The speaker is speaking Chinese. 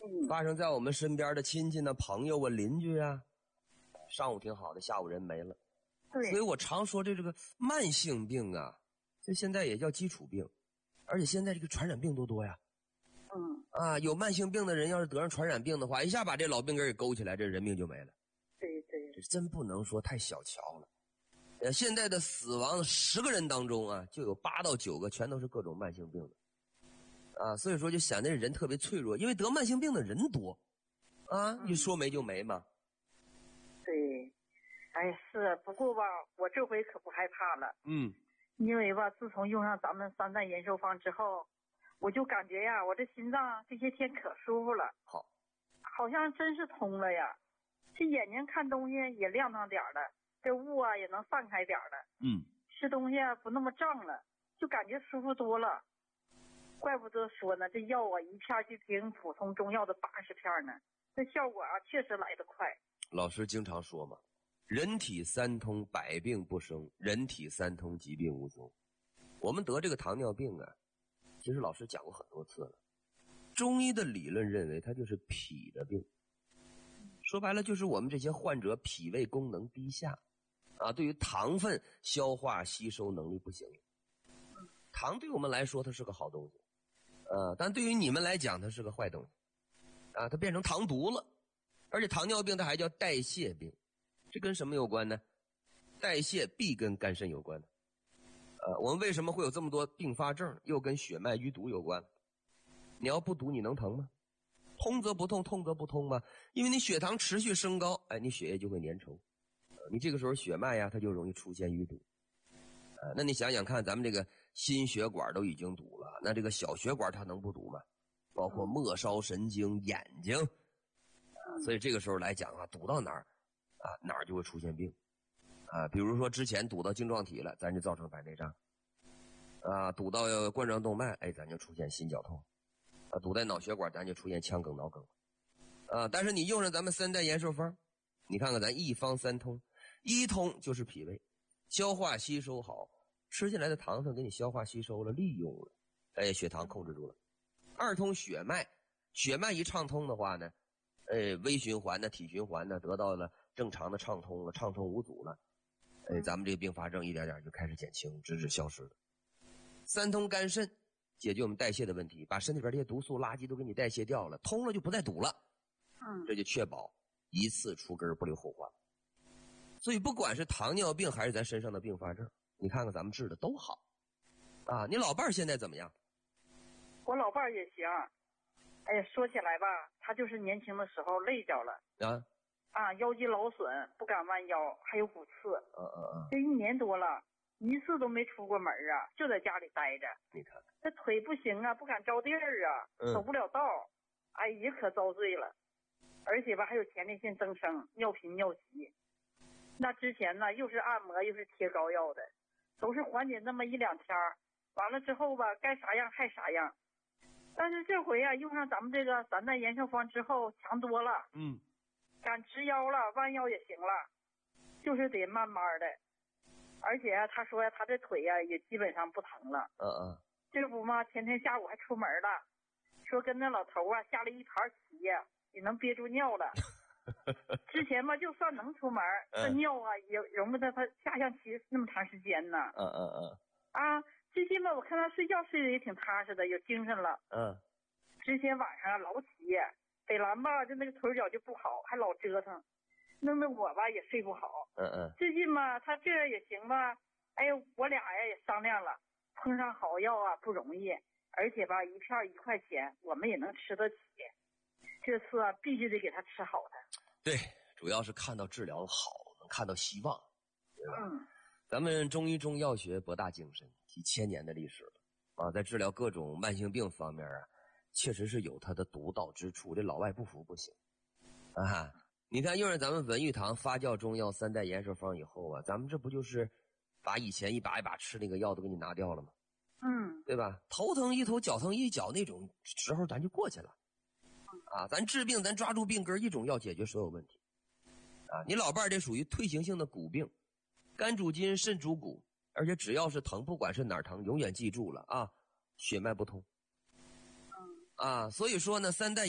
发生在我们身边的亲戚呢、朋友啊、邻居啊，上午挺好的，下午人没了。 对， 所以我常说这个慢性病啊，这现在也叫基础病，而且现在这个传染病多呀。有慢性病的人要是得上传染病的话，一下把这老病根给勾起来，这人命就没了。 对对， 这真不能说太小瞧了。现在的死亡10个人当中啊，就有8到9个全都是各种慢性病的。所以说就显得人特别脆弱，因为得慢性病的人多。你说没就没嘛。 对，哎，是，不过吧，我这回可不害怕了。因为吧，自从用上咱们3代延寿方之后，我就感觉呀，我这心脏这些天可舒服了。好像真是通了呀，这眼睛看东西也亮堂点了，这雾啊也能散开点了。吃东西啊不那么胀了，就感觉舒服多了。怪不得说呢，这药啊一片就比普通中药的80片呢，这效果啊确实来得快。 老师经常说嘛，人体三通，百病不生；人体三通，疾病无踪。我们得这个糖尿病啊，其实老师讲过很多次了。中医的理论认为它就是脾的病，说白了就是我们这些患者脾胃功能低下对于糖分消化吸收能力不行。糖对我们来说它是个好东西，但对于你们来讲它是个坏东西它变成糖毒了。而且糖尿病它还叫代谢病，这跟什么有关呢？代谢必跟肝肾有关的。我们为什么会有这么多并发症？又跟血脉淤堵有关。你要不堵你能疼吗？通则不痛，痛则不通吗？因为你血糖持续升高，你血液就会粘稠，你这个时候血脉呀它就容易出现淤堵。那你想想看，咱们这个心血管都已经堵了，那这个小血管它能不堵吗？包括末梢神经、眼睛。所以这个时候来讲堵到哪儿哪儿就会出现病比如说之前堵到晶状体了，咱就造成白内障堵到冠状动脉，咱就出现心绞痛堵在脑血管，咱就出现腔梗、脑梗但是你用上咱们3代延寿方，你看看咱一方三通，一通就是脾胃，消化吸收好，吃进来的糖分给你消化吸收了，利用了，血糖控制住了。2通血脉，血脉一畅通的话呢，微循环的、体循环的得到了正常的畅通了，畅通无阻了，咱们这个并发症一点点就开始减轻，直至消失了。3通肝肾，解决我们代谢的问题，把身体边这些毒素垃圾都给你代谢掉了，通了就不再堵了。这就确保一次除根不留后患。所以不管是糖尿病还是咱身上的并发症，你看看咱们治的都好你老伴儿现在怎么样？ 我老伴儿也行。哎呀，说起来吧，他就是年轻的时候累着了腰肌劳损，不敢弯腰，还有骨刺。这1年多了，一次都没出过门就在家里待着。 你看这腿不行不敢着地儿走不了道，也可遭罪了。而且吧，还有前列腺增生、尿频尿急。那之前呢，又是按摩又是贴膏药的，都是缓解那么1-2天，完了之后吧，该啥样还啥样。但是这回用上咱们这个3代延寿方之后强多了。敢直腰了，弯腰也行了，就是得慢慢的。而且他说他这腿也基本上不疼了。这不嘛，前天下午还出门了，说跟那老头下了一盘棋也能憋住尿了。之前吧，就算能出门，这尿也容不得他下象棋那么长时间呢。最近吧，我看他睡觉睡得也挺踏实的，有精神了。之前晚上老起，北兰吧，就那个腿脚就不好，还老折腾，弄得我吧也睡不好。最近吧，他这也行吧，我俩也商量了，碰上好药不容易，而且吧，1片1块钱，我们也能吃得起。这次必须得给他吃好的。 对，主要是看到治疗好，能看到希望，对吧？咱们中医中药学博大精深，几千年的历史了在治疗各种慢性病方面确实是有它的独到之处，这老外不服不行你看用上咱们文玉堂发酵中药3代延寿方以后咱们这不就是把以前一把一把吃那个药都给你拿掉了吗？对吧？头疼一头，脚疼一脚，那种时候咱就过去了咱治病咱抓住病根，一种药解决所有问题你老伴儿这属于退行性的骨病，肝主筋，肾主骨，而且只要是疼，不管是哪儿疼，永远记住了血脉不通所以说呢，3代